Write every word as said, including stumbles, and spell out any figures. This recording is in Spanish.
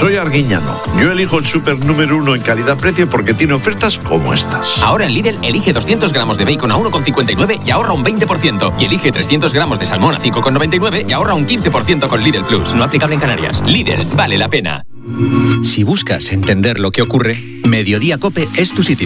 Soy Arguiñano. Yo elijo el súper número uno en calidad-precio porque tiene ofertas como estas. Ahora en Lidl elige doscientos gramos de bacon a uno con cincuenta y nueve y ahorra un veinte por ciento. Y elige trescientos gramos de salmón a cinco con noventa y nueve y ahorra un quince por ciento con Lidl Plus. No aplicable en Canarias. Lidl, vale la pena. Si buscas entender lo que ocurre, Mediodía COPE es tu sitio.